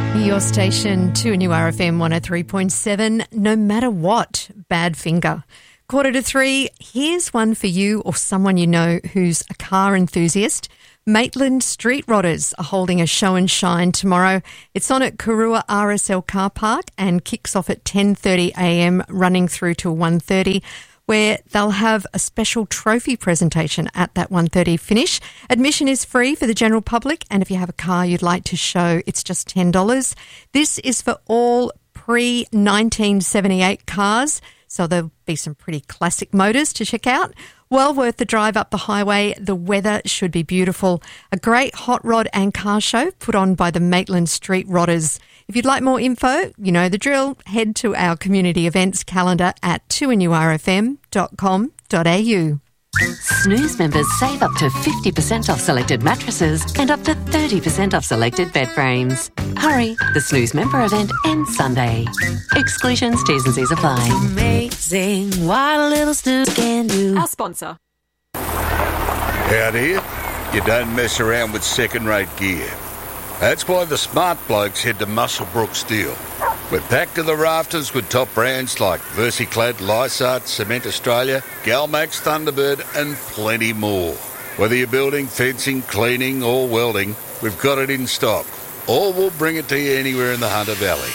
Your station, 2NURFM 103.7, no matter what, Badfinger. 2:45, here's one for you or someone you know who's a car enthusiast. Maitland Street Rodders are holding a show and shine tomorrow. It's on at Karua RSL Car Park and kicks off at 10:30am, running through till 1:30, where they'll have a special trophy presentation at that 1:30 finish. Admission is free for the general public, and if you have a car you'd like to show, it's just $10. This is for all pre-1978 cars, so there'll be some pretty classic motors to check out. Well worth the drive up the highway. The weather should be beautiful. A great hot rod and car show put on by the Maitland Street Rodders. If you'd like more info, you know the drill. Head to our community events calendar at 2NURFM.com.au. Snooze members save up to 50% off selected mattresses and up to 30% off selected bed frames. Hurry, the Snooze member event ends Sunday. Exclusions, T's and C's apply. Amazing what a little snooze can do. Our sponsor. Out here, you don't mess around with second-rate gear. That's why the smart blokes head to Muswellbrook Steel. We're packed to the rafters with top brands like Versiclad, Lysart, Cement Australia, Galmax, Thunderbird and plenty more. Whether you're building, fencing, cleaning or welding, we've got it in stock. Or we'll bring it to you anywhere in the Hunter Valley.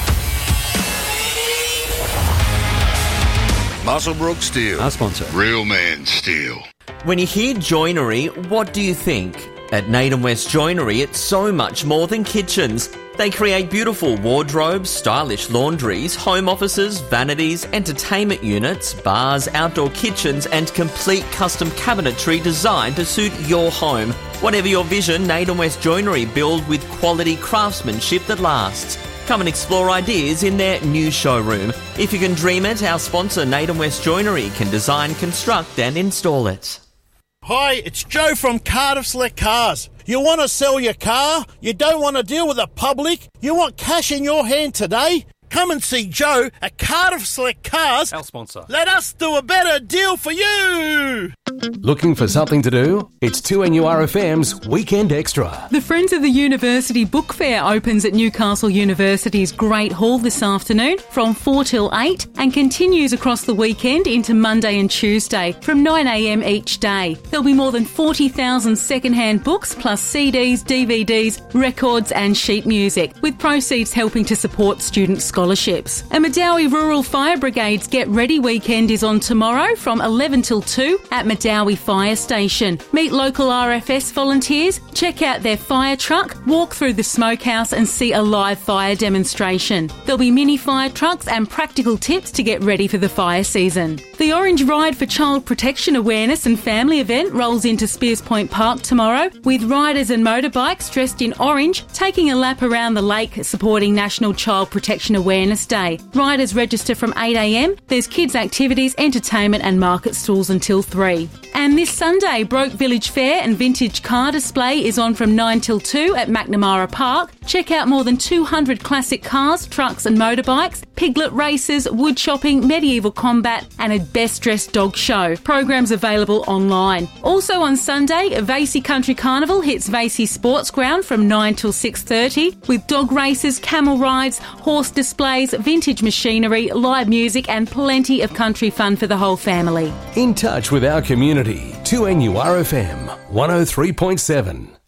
Muswellbrook Steel. Our sponsor. Real man steel. When you hear joinery, what do you think? At Naden West Joinery, it's so much more than kitchens. They create beautiful wardrobes, stylish laundries, home offices, vanities, entertainment units, bars, outdoor kitchens and complete custom cabinetry designed to suit your home. Whatever your vision, Naden West Joinery build with quality craftsmanship that lasts. Come and explore ideas in their new showroom. If you can dream it, our sponsor Naden West Joinery can design, construct and install it. Hi, it's Joe from Cardiff Select Cars. You want to sell your car? You don't want to deal with the public? You want cash in your hand today? Come and see Joe at Cardiff Select Cars. Our sponsor. Let us do a better deal for you. Looking for something to do? It's 2NURFM's Weekend Extra. The Friends of the University Book Fair opens at Newcastle University's Great Hall this afternoon from 4 till 8 and continues across the weekend into Monday and Tuesday from 9am each day. There'll be more than 40,000 second-hand books plus CDs, DVDs, records and sheet music, with proceeds helping to support student scholarships. A Madawi Rural Fire Brigade's Get Ready weekend is on tomorrow from 11 till 2 at Madawi Fire Station. Meet local RFS volunteers, check out their fire truck, walk through the smokehouse and see a live fire demonstration. There'll be mini fire trucks and practical tips to get ready for the fire season. The Orange Ride for Child Protection Awareness and Family event rolls into Spears Point Park tomorrow, with riders and motorbikes dressed in orange taking a lap around the lake supporting National Child Protection Awareness Day. Riders register from 8am. There's kids' activities, entertainment and market stalls until 3. And this Sunday, Broke Village Fair and Vintage Car Display is on from 9 till 2 at McNamara Park. Check out more than 200 classic cars, trucks and motorbikes, piglet races, wood shopping, medieval combat and a best dressed dog show. Programs available online. Also on Sunday, Vasey Country Carnival hits Vasey Sports Ground from 9 till 6:30 with dog races, camel rides, horse displays, vintage machinery, live music and plenty of country fun for the whole family. In touch with our community, 2NURFM 103.7.